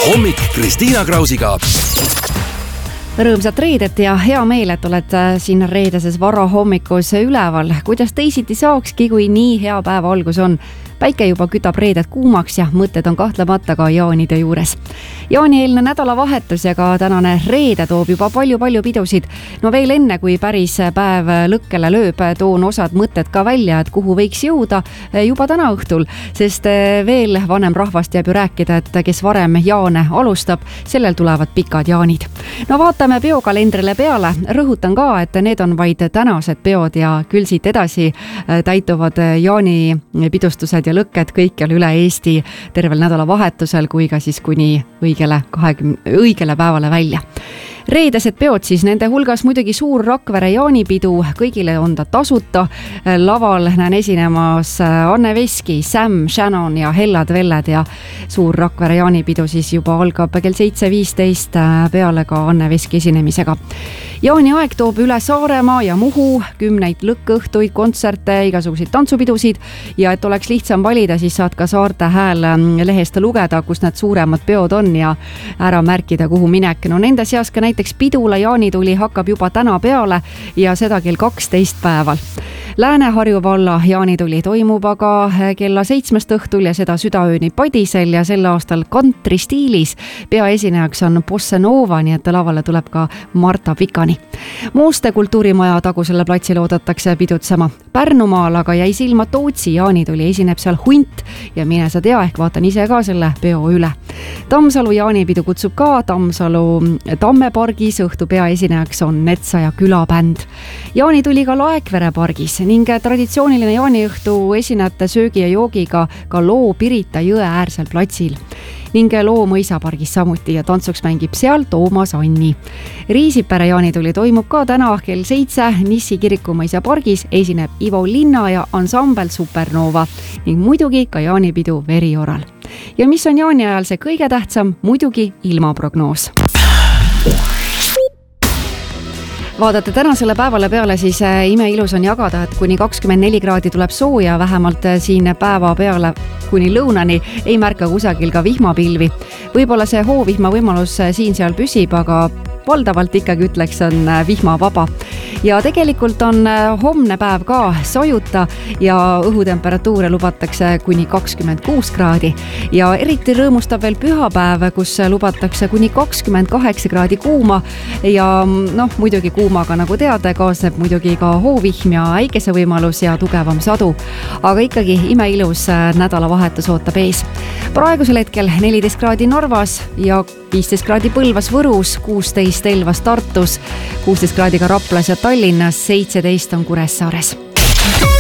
hommik Kristiina Krausiga. Rõõmsat reedet ja hea meel, et oled siin reedeses varahommikus üleval. Kuidas teisiti saakski, kui nii hea päeva algus on? Päike juba kütab reedet kuumaks ja mõtted on kahtlemata ka jaanide juures. Jaani-eelne nädalavahetus ja ka tänane reede toob juba palju pidusid. No veel enne, kui päris päev lõkkele lööb, toon osad mõtted ka välja, et kuhu võiks jõuda juba täna õhtul, sest veel vanem rahvast jääb ju rääkida, et kes varem jaane alustab, sellel tulevad pikad jaanid. No vaatame peokalendrile peale. Rõhutan ka, et need on vaid tänased peod ja küll siit edasi täituvad jaanipidustused ja lõkked kõikjal üle Eesti tervel nädalavahetusel kui ka siis kuni õigele päevale välja. Reedesed peod siis, nende hulgas muidugi suur Rakvere jaanipidu, kõigile on ta tasuta. Laval näen esinemas Anne Veski, Sam, Shannon ja Hellad Velled ja suur Rakvere jaanipidu siis juba algab kell 7.15 peale ka Anne Veski esinemisega. Jaani aeg toob üle Saaremaa ja Muhu, 10 lõkkõhtuid, kontserte, igasuguseid tantsupidusid ja et oleks lihtsam valida, siis saad ka Saarte Hääl lehest lugeda, kus need suuremad peod on ja ära märkida, kuhu minek. No nende seas ka näiteks Pidula jaanituli hakkab juba täna peale ja seda kell 12 päeval. Lääne-Harju valla jaanituli toimub aga kella 7 õhtul ja seda südaööni Padisel ja sel aastal kantri stiilis. Peaesinejaks on Bossa Nova, nii et lavale tuleb ka Marta Pikani. Mooste kultuurimaja tagusele platsil oodatakse pidutsema. Pärnumaal aga jäi silma Tootsi jaanituli, esineb seal Hunt ja mine sa tea, ehk vaatan ise ka selle peo üle. Tammsalu jaanipidu kutsub ka Tammsalu Tammepargis, õhtu peaesinejaks on Netsa ja külabänd. Jaani tuli ka Laekvere pargis ning traditsiooniline jaaniõhtu esinejate söögi ja joogiga ka Loo Pirita jõe äärsel platsil ning Loo mõisapargis samuti ja tantsuks mängib seal Toomas Anni. Riisipere jaanituli toimub ka täna kell 7 Nissi kiriku mõisapargis, esineb Ivo Linna ja ansambel Supernova ning muidugi ka jaanipidu Verioral. Ja mis on jaani ajal see kõige tähtsam? Muidugi ilmaprognoos. Vaadate tänasele päevale peale, siis imeilus on jagada, et kuni 24 kraadi tuleb sooja, vähemalt siin päeva peale kuni lõunani ei märka kusagil ka vihmapilvi. Võib-olla see hoovihma võimalus siin-seal püsib, aga valdavalt ikkagi ütleks on vihmavaba. Ja tegelikult on homne päev ka sajuta ja õhutemperatuure lubatakse kuni 26 kraadi. Ja eriti rõõmustab veel pühapäev, kus lubatakse kuni 28 kraadi kuuma ja muidugi kuumaga, nagu teada, kaasneb muidugi ka hoovihm ja äikesevõimalus ja tugevam sadu. Aga ikkagi imeilus nädalavahetus ootab ees. Praegusel hetkel 14 kraadi Narvas ja 15 kraadi Põlvas, Võrus, 16 Elvas, Tartus, 16 kraadi ka Raplas ja Tallinnas, 17 on Kuressaares.